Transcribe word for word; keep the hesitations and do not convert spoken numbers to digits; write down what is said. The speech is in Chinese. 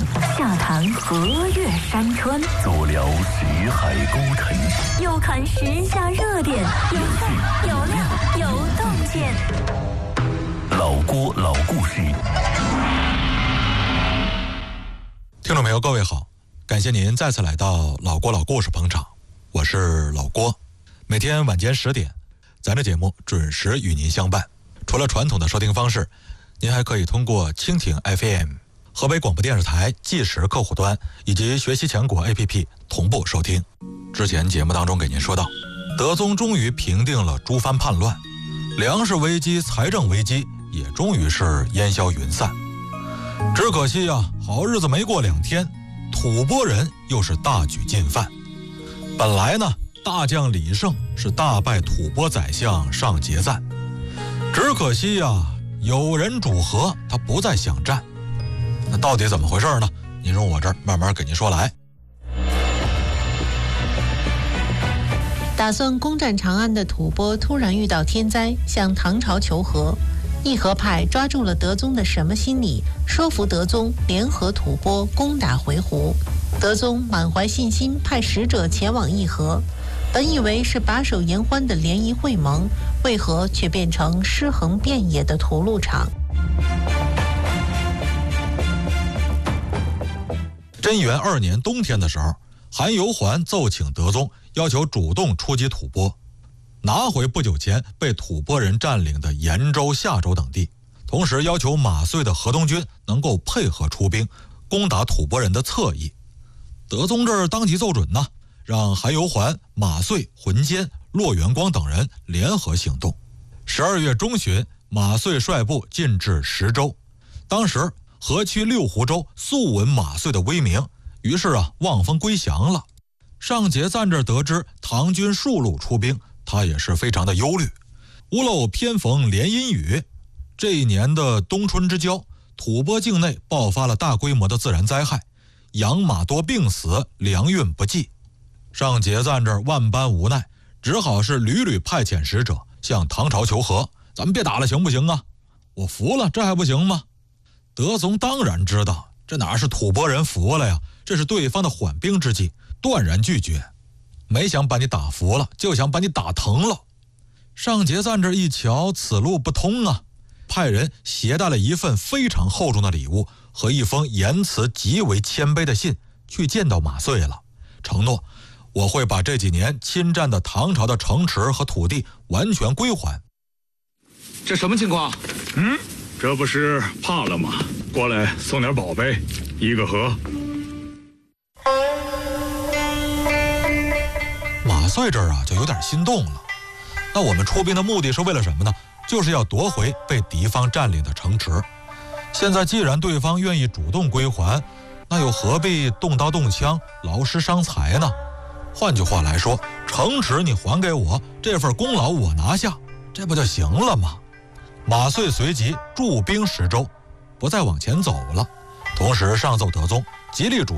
下谈河岳山川， 足聊西海孤城， 又看时下热点，有趣有料有洞见。 老郭老故事。 听众朋友，各位好，感谢您再次来到老郭老故事捧场，我是老郭。每天晚间十点，咱这节目准时与您相伴。除了传统的收听方式，您还可以通过蜻蜓 F M、河北广播电视台计时客户端以及学习强国 A P P 同步收听。之前节目当中给您说到，德宗终于平定了诸藩叛乱，粮食危机、财政危机也终于是烟消云散。只可惜啊，好日子没过两天，吐蕃人又是大举进犯。本来呢，大将李胜是大败吐蕃宰相上节赞，只可惜呀，有人主和，他不再想战。那到底怎么回事呢？您从我这儿慢慢给您说来。 打算攻占长安的吐蕃突然遇到天灾，向唐朝求和。议和派抓住了德宗的什么心理，说服德宗联合吐蕃攻打回鹘。德宗满怀信心，派使者前往议和。本以为是把守言欢的联谊会盟，为何却变成尸横遍野的屠戮场？ 贞元二年冬天的时候，韩由环奏请德宗，要求主动出击吐蕃，拿回不久前被吐蕃人占领的延州、夏州等地，同时要求马遂的河东军能够配合出兵，攻打吐蕃人的侧翼。德宗这儿当即奏准呢，让韩由环、马遂、浑坚、骆元光等人联合行动。十二月中旬，马遂率部进至石州，当时河曲六湖州素闻马遂的威名，于是啊望风归降了。上节赞这得知唐军数路出兵，他也是非常的忧虑。屋漏偏逢连阴雨，这一年的冬春之交，吐蕃境内爆发了大规模的自然灾害，养马多病死，粮运不济。上节赞这万般无奈，只好是屡屡派遣使者向唐朝求和，咱们别打了行不行啊？我服了，这还不行吗？德宗当然知道这哪是吐蕃人服了呀，这是对方的缓兵之计，断然拒绝。没想把你打服了，就想把你打疼了。上节赞这一瞧，此路不通啊，派人携带了一份非常厚重的礼物和一封言辞极为谦卑的信去见到马遂了，承诺我会把这几年侵占的唐朝的城池和土地完全归还。 这什么情况？ 嗯，这不是怕了吗？过来送点宝贝，一个盒。 马遂这儿啊就有点心动了。那我们出兵的目的是为了什么呢？就是要夺回被敌方占领的城池。现在既然对方愿意主动归还，那又何必动刀动枪，劳师伤财呢？换句话来说，城池你还给我，这份功劳我拿下，这不就行了吗？马遂随即驻兵石州，不再往前走了，同时上奏德宗，极力主